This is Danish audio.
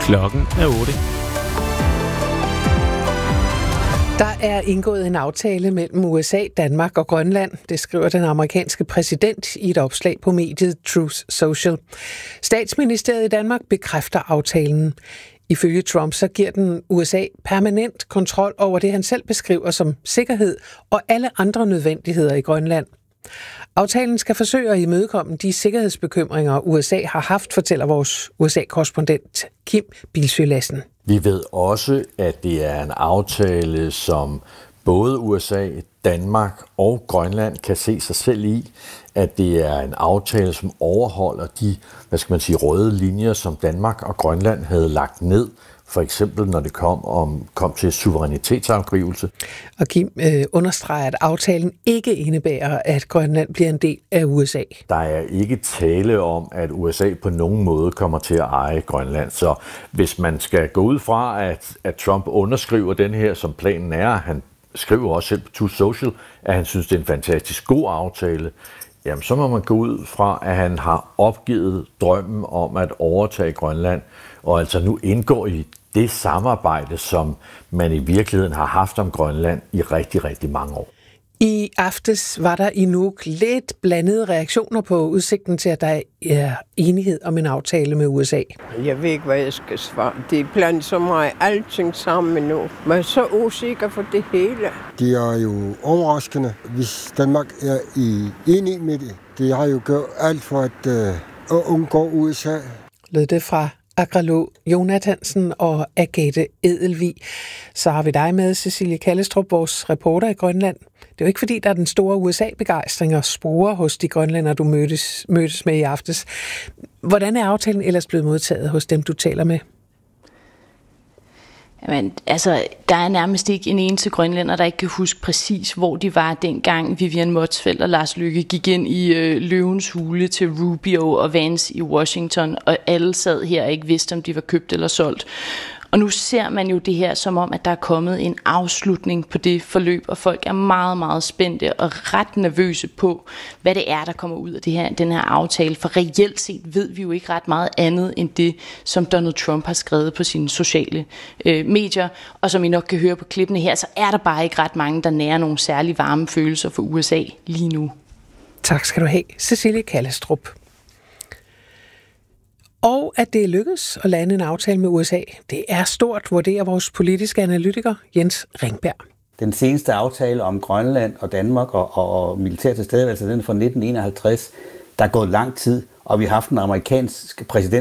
Klokken er 8. Der er indgået en aftale mellem USA, Danmark og Grønland. Det skriver den amerikanske præsident i et opslag på mediet Truth Social. Statsministeriet i Danmark bekræfter aftalen. Ifølge Trump så giver den USA permanent kontrol over det, han selv beskriver som sikkerhed og alle andre nødvendigheder i Grønland. Aftalen skal forsøge at imødekomme de sikkerhedsbekymringer, USA har haft, fortæller vores USA-korrespondent Kim Bilsøe Lassen. Vi ved også, at det er en aftale, som både USA, Danmark og Grønland kan se sig selv i, at det er en aftale, som overholder de, røde linjer, som Danmark og Grønland havde lagt ned, for eksempel når det kom til suverænitetsafgivelse. Og Kim understreger, at aftalen ikke indebærer, at Grønland bliver en del af USA. Der er ikke tale om, at USA på nogen måde kommer til at eje Grønland. Så hvis man skal gå ud fra, at Trump underskriver den her, som planen er, han skriver også selv på Truth Social, at han synes, det er en fantastisk god aftale, jamen så må man gå ud fra, at han har opgivet drømmen om at overtage Grønland, og altså nu indgår i det samarbejde, som man i virkeligheden har haft om Grønland i rigtig, rigtig mange år. I aftes var der i Nuuk lidt blandede reaktioner på udsigten til, at der er enighed om en aftale med USA. Jeg ved ikke, hvad jeg skal svare. Det er blandt så meget alting sammen nu. Man er så usikker for det hele. Det er jo overraskende, hvis Danmark er enig med det. Det har jo gjort alt for at undgå USA. Lød det fra agrolog Jonathansen og Agathe Edelvig. Så har vi dig med, Cecilie Kallestrup, vores reporter i Grønland. Det er jo ikke fordi, der er den store USA-begejstring og spore hos de grønlændere, du mødtes med i aftes. Hvordan er aftalen ellers blevet modtaget hos dem, du taler med? Jamen, altså, der er nærmest ikke en eneste grønlænder, der ikke kan huske præcis, hvor de var dengang Vivian Motzfeldt og Lars Løkke gik ind i Løvens Hule til Rubio og Vance i Washington, og alle sad her og ikke vidste, om de var købt eller solgt. Og nu ser man jo det her som om, at der er kommet en afslutning på det forløb, og folk er meget, meget spændte og ret nervøse på, hvad det er, der kommer ud af den her aftale. For reelt set ved vi jo ikke ret meget andet end det, som Donald Trump har skrevet på sine sociale medier. Og som I nok kan høre på klippene her, så er der bare ikke ret mange, der nærer nogle særlig varme følelser for USA lige nu. Tak skal du have, Cecilie Kallestrup. Og at det er lykkedes at lande en aftale med USA, det er stort, vurderer vores politiske analytiker Jens Ringberg. Den seneste aftale om Grønland og Danmark og militær tilstedeværelse, den fra 1951, der er gået lang tid, og vi har haft en amerikansk præsident,